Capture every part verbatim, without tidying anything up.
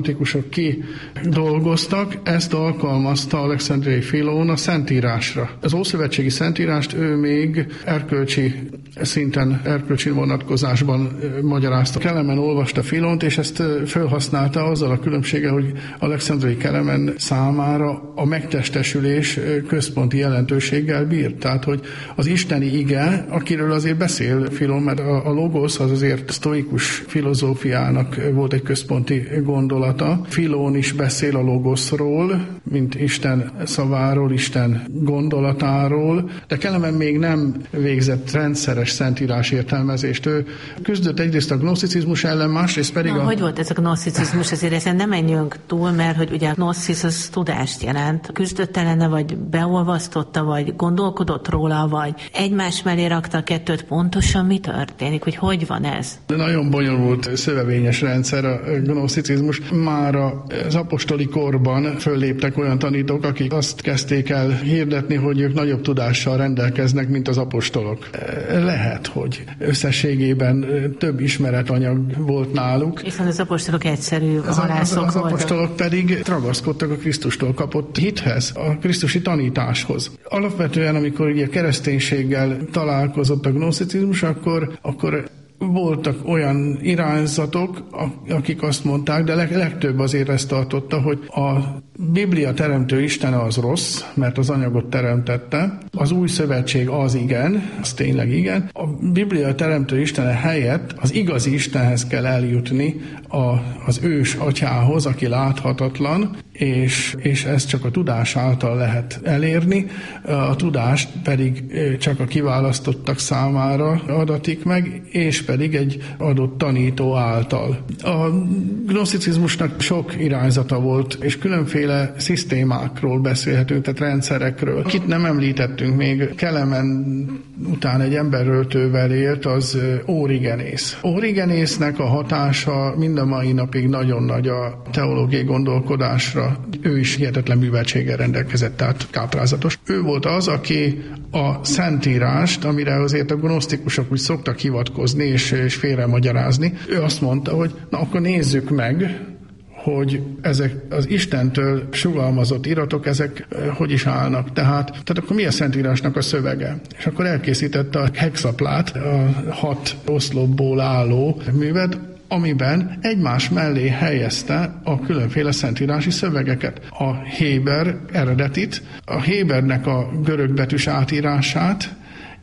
antikusok ki dolgoztak, ezt alkalmazta Alexandriai Filón a Szentírásra. Az Ószövetségi Szentírást ő még erkölcsi szinten, erkölcsi vonatkozásban magyarázta. Kelemen olvasta Filont, és ezt felhasználta azzal a különbsége, hogy Alexandriai Kelemen számára a megtestesülés központi jelentőséggel bírt. Tehát, hogy az isteni ige, akiről azért beszél Filon, mert a, a logosz az azért sztoikus filozófiának volt egy központi gondolata. Filón is beszél a logoszról, mint Isten szaváról, Isten gondolatáról, de Kelemen még nem végzett rendszeres szentírás értelmezést. Ő küzdött egyrészt a gnoszticizmus ellen, másrészt pedig Na, a... Hogy volt ez a gnoszticizmus? Azért ezen nem menjünk túl, mert hogy ugye a gnoszis az tudást jelent. Küzdött ellene, vagy beolvasztotta, vagy gondolkodott róla, vagy egymás mellé rakta a kettőt. Pontosan mi történik? Hogy hogy van ez? Nagyon bonyolult, szövevényes rendszer a gnoszticizmus. Már az apostoli korban fölléptek olyan tanítók, akik azt kezdték el hirdetni, hogy ők nagyobb tudással rendelkeznek, mint az apostolok. Lehet, hogy összességében több ismeretanyag volt náluk. Hiszen az apostolok egyszerű halászok az, az, az voltak. apostolok pedig ragaszkodtak a Krisztustól kapott hithez, a krisztusi tanításhoz. Alapvetően, amikor ugye kereszténységgel találkozott a gnoszticizmus, akkor, akkor voltak olyan irányzatok, akik azt mondták, de leg, legtöbb azért ezt tartotta, hogy a Biblia teremtő Istene az rossz, mert az anyagot teremtette, az új szövetség az igen, az tényleg igen. A Biblia teremtő Istene helyett az igazi Istenhez kell eljutni, a, az ős atyához, aki láthatatlan, és, és ezt csak a tudás által lehet elérni, a tudást pedig csak a kiválasztottak számára adatik meg, és pedig egy adott tanító által. A gnoszticizmusnak sok irányzata volt, és különféle szisztémákról beszélhetünk, tehát rendszerekről. Kit nem említettünk még, Kelemen után egy emberöltővel élt, az Origenész. Origenésznek a hatása mind a mai napig nagyon nagy a teológiai gondolkodásra. Ő is hihetetlen műveltséggel rendelkezett, tehát káprázatos. Ő volt az, aki a Szentírást, amire azért a gnosztikusok úgy szoktak hivatkozni és, és félremagyarázni, ő azt mondta, hogy na akkor nézzük meg, hogy ezek az Istentől sugalmazott iratok, ezek hogy is állnak. Tehát, tehát akkor mi a Szentírásnak a szövege? És akkor elkészítette a hexaplát, a hat oszlopból álló művet, amiben egymás mellé helyezte a különféle szentírási szövegeket. A héber eredetit, a hébernek a görögbetűs átírását,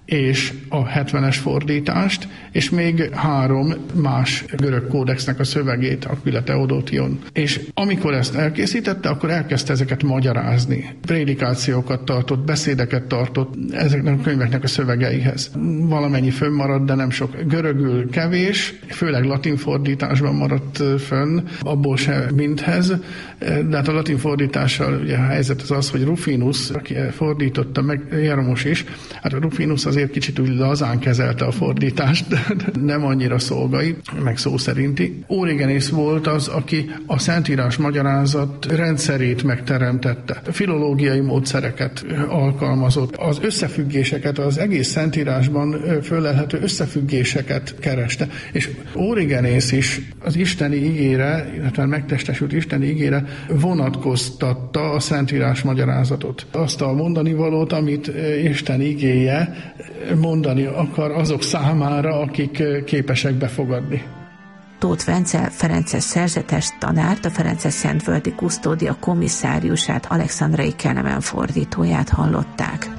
és a hetvenes fordítást, és még három más görög kódexnek a szövegét, Aquila Theodotion. És amikor ezt elkészítette, akkor elkezdte ezeket magyarázni. Prédikációkat tartott, beszédeket tartott ezeknek a könyveknek a szövegeihez. Valamennyi fönnmaradt, de nem sok. Görögül kevés, főleg latin fordításban maradt fönn, abból se mindhez, de hát a latin fordítással ugye a helyzet az az, hogy Rufinus, aki fordította meg, Jeromos is, hát a Rufinus azért kicsit úgy lazán kezelte a fordítást, de nem annyira szolgai, meg szó szerinti. Origenész volt az, aki a Szentírás magyarázat rendszerét megteremtette. Filológiai módszereket alkalmazott. Az összefüggéseket, az egész Szentírásban fölelhető összefüggéseket kereste. És Origenész is az isteni igére, illetve megtestesült isteni igére vonatkoztatta a Szentírás magyarázatot. Azt a mondani valót, amit Isten igéje mondani akar azok számára, akik képesek befogadni. Tóth Vencel ferences szerzetes tanárt, a Ferences Szentvölgyi Kusztódia komisszáriusát, Alexandriai Kelemen fordítóját hallották.